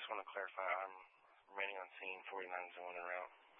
just want to clarify, I'm remaining on scene, 49 zone en route.